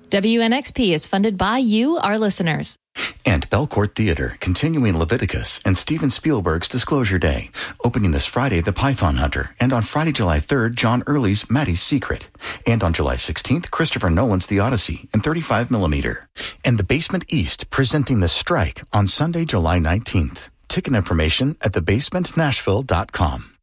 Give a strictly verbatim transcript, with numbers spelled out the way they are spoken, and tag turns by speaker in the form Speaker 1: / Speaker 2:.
Speaker 1: W N X P is funded by you, our listeners.
Speaker 2: And Belcourt Theater, continuing Leviticus and Steven Spielberg's Disclosure Day, opening this Friday The Python Hunter, and on Friday, July third, John Early's Maddie's Secret, and on July sixteenth, Christopher Nolan's The Odyssey in thirty-five millimeter, and The Basement East presenting The Strike on Sunday, July nineteenth. Ticket information at the basement nashville dot com.